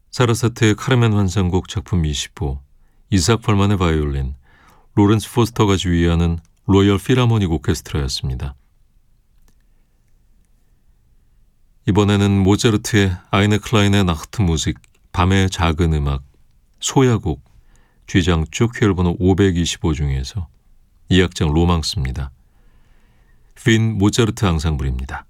사라사테의 카르멘 환상곡 작품 25, 이삭 펄만의 바이올린, 로렌스 포스터가 지휘하는 로열 필하모닉 오케스트라였습니다. 이번에는 모차르트의 아이네 클라인의 나흐트 무직, 밤의 작은 음악, 소야곡, G장조 큐얼번호 525 중에서 2악장 로망스입니다. 빈 모차르트 앙상블입니다.